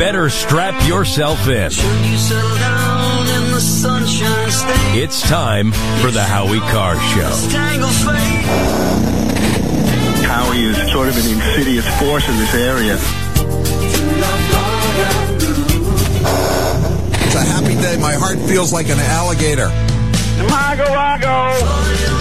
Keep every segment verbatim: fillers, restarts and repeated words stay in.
better strap yourself in. It's time for the Howie Carr Show. Howie is sort of an insidious force in this area. It's a happy day. My heart feels like an alligator. Mago, Mago.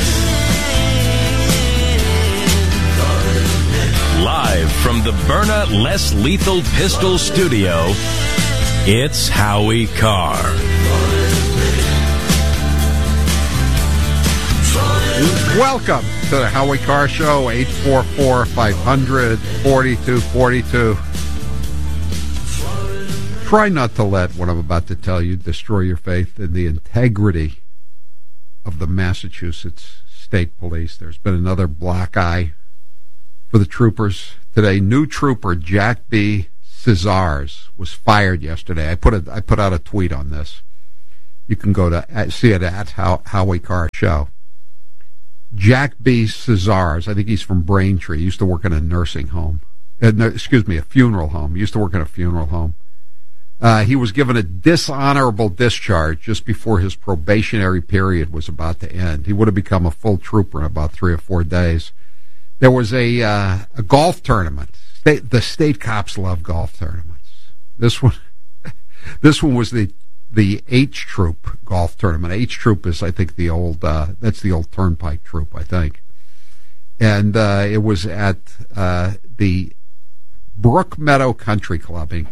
Live from the Byrna Less Lethal Pistol Studio, it's Howie Carr. Welcome to the Howie Carr Show, eight four four, five hundred, forty-two forty-two. Try not to let what I'm about to tell you destroy your faith in the integrity of the Massachusetts State Police. There's been another black eye for the troopers today. New trooper Jack B. Cesars was fired yesterday. I put a, I put out a tweet on this. You can go to see it at How, Howie Carr Show. Jack B. Cesars, I think he's from Braintree. He used to work in a nursing home. Uh, no, excuse me, a funeral home. He used to work in a funeral home. Uh, he was given a dishonorable discharge just before his probationary period was about to end. He would have become a full trooper in about three or four days. There was a uh, a golf tournament. State, the state cops love golf tournaments. This one, this one was the the H Troop golf tournament. H Troop is, I think, the old uh, that's the old Turnpike Troop, I think. And uh, it was at uh, the Brook Meadow Country Club in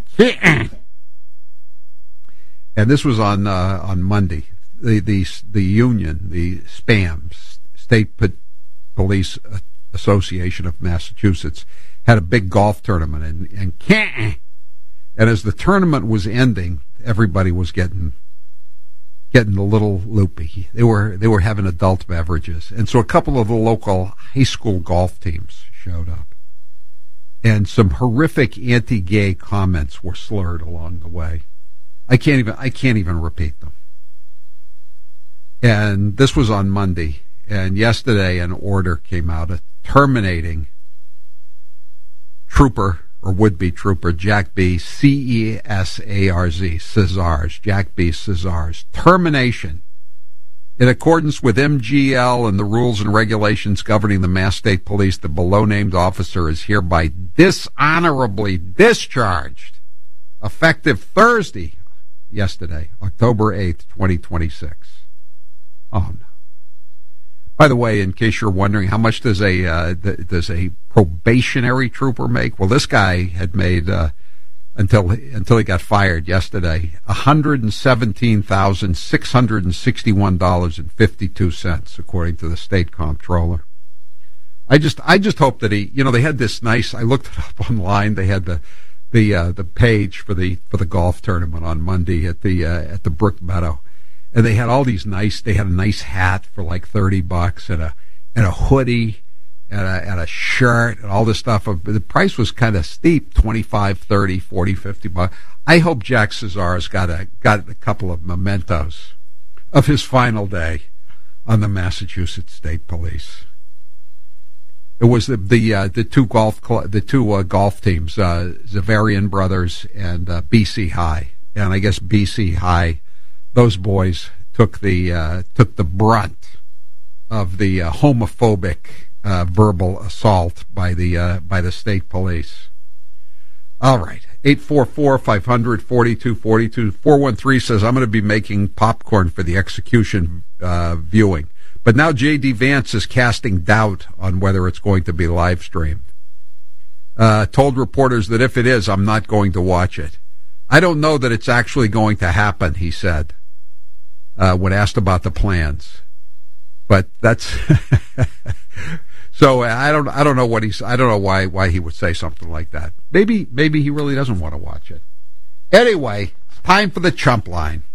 and this was on uh, on Monday. The the the union, the SPAM, State Police Association of Massachusetts, had a big golf tournament, and and and as the tournament was ending, everybody was getting getting a little loopy. They were they were having adult beverages, and so a couple of the local high school golf teams showed up, and some horrific anti-gay comments were slurred along the way. I can't even I can't even repeat them. And this was on Monday, and yesterday an order came out uh, terminating trooper or would-be trooper Jack B. C E S A R Z, Cesars, Jack B. Cesars. Termination. In accordance with M G L and the rules and regulations governing the Mass State Police, the below-named officer is hereby dishonorably discharged, effective Thursday, yesterday, October eighth, twenty twenty-six. Oh, no. By the way, in case you're wondering, how much does a uh, th- does a probationary trooper make? Well, this guy had made, uh, until until he got fired yesterday, one hundred seventeen thousand six hundred sixty-one dollars and fifty-two cents, according to the state comptroller. I just I just hope that he, you know, they had this nice, I looked it up online, they had the the uh, the page for the for the golf tournament on Monday at the uh, at the Brook Meadow. And they had all these nice, they had a nice hat for like thirty bucks and a, and a hoodie and a, and a shirt and all this stuff. The price was kind of steep, twenty-five, thirty, forty, fifty bucks. I hope Jack Cesars got a, got a couple of mementos of his final day on the Massachusetts State Police. It was the, the, uh, the two golf, cl- the two, uh, golf teams, uh, Zavarian Brothers and, uh, B C High. And I guess B C High, those boys took the uh, took the brunt of the uh, homophobic uh, verbal assault by the uh, by the state police. All right, eight four four, five hundred, forty-two forty-two. four one three says, I'm going to be making popcorn for the execution uh, viewing. But now J D. Vance is casting doubt on whether it's going to be live streamed. Uh, told reporters that if it is, I'm not going to watch it. I don't know that it's actually going to happen, he said. Uh, when asked about the plans, but that's so I don't I don't know what he's I don't know why why he would say something like that. Maybe maybe he really doesn't want to watch it. Anyway, it's time for the chump line.